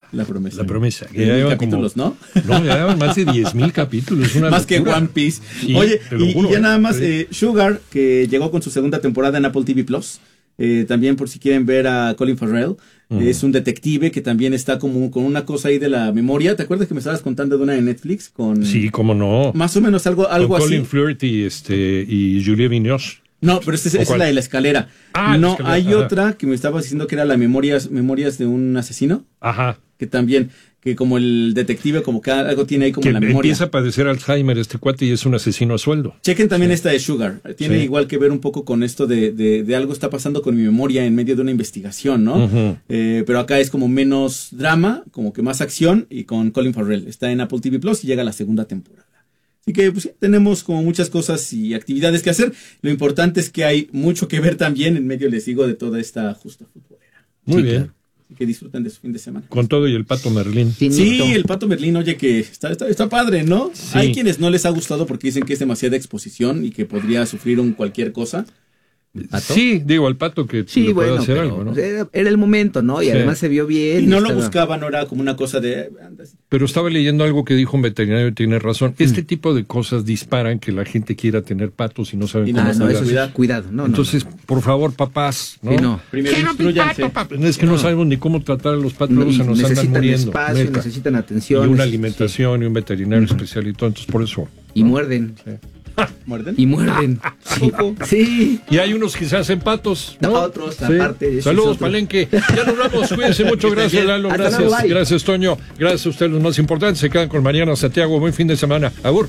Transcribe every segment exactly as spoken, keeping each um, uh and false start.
La promesa. La promesa. Que ya llevan capítulos, como, ¿no? No, ya llevan más de diez mil capítulos. Una más locura. Que One Piece. Sí, Oye, y, juro, y ya nada más, eh, Sugar, que llegó con su segunda temporada en Apple T V Plus. Eh, también por si quieren ver a Colin Farrell. Uh-huh. Es un detective que también está como con una cosa ahí de la memoria. ¿Te acuerdas que me estabas contando de una de Netflix? Con sí, cómo no. Más o menos algo, algo con así. Colin Firth y, este, y Julia Vignoche. No, pero esta es, es la de la escalera. Ah, no, la escalera. hay Ajá. otra que me estabas diciendo que era la memorias, memorias de un asesino. Ajá. Que también, que como el detective, como que algo tiene ahí como que en la memoria. Empieza a padecer Alzheimer este cuate y es un asesino a sueldo. Chequen también sí. esta de Sugar. Tiene sí. igual que ver un poco con esto de, de, de algo está pasando con mi memoria en medio de una investigación, ¿no? Uh-huh. Eh, pero acá es como menos drama, como que más acción y con Colin Farrell. Está en Apple T V Plus y llega la segunda temporada. Así que pues sí, tenemos como muchas cosas y actividades que hacer. Lo importante es que hay mucho que ver también en medio, les digo, de toda esta justa futbolera. Muy sí, bien. Claro. Así que disfruten de su fin de semana. Con todo y el Pato Merlín. Finito. Sí, el Pato Merlín, oye, que está, está, está padre, ¿no? Sí. Hay quienes no les ha gustado porque dicen que es demasiada exposición y que podría sufrir un cualquier cosa. ¿Pato? Sí, digo, al Pato que sí, le bueno, puede hacer pero, algo, ¿no? Era, era el momento, ¿no? Y sí. además se vio bien. Y no estaba... lo buscaba, no era como una cosa de... Pero estaba leyendo algo que dijo un veterinario y tiene razón. Mm. Este tipo de cosas disparan que la gente quiera tener patos y no saben y cómo no, no, eso es cuidado. No, Entonces, no, no. por favor, papás, ¿no? Sí, no. Primero instruyanse. Es que no. no sabemos ni cómo tratar a los patos, no, se nos andan muriendo. Espacio, neta. Necesitan atención. Y una alimentación sí. y un veterinario uh-huh. especial y todo, entonces por eso. Y ¿no? muerden. Sí. ¿Muerden? Y muerden. Sí. sí. Y hay unos que se hacen patos, ¿no? no otros, sí. aparte. Saludos, Palenque. Ya nos vamos. Cuídense mucho. Gracias, Lalo. Gracias. Luego, gracias, Toño. Gracias a ustedes, los más importantes. Se quedan con Mariana Santiago. Buen fin de semana. Agur.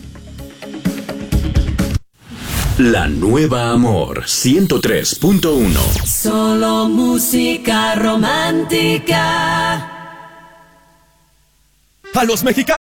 La nueva Amor ciento tres punto uno. Solo música romántica. A los mexicanos